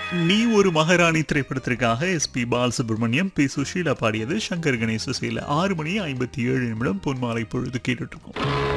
நீ ஒரு மகாராணி திரைப்படத்திற்காக எஸ்பி பாலசுப்ரமணியம் பி சுஷீலா பாடியது. சங்கர் கணேஷ் இசையில் 6 மணி 57 நிமிடம் பொன்மாலை பொழுது கேட்டுட்டு இருக்கோம்.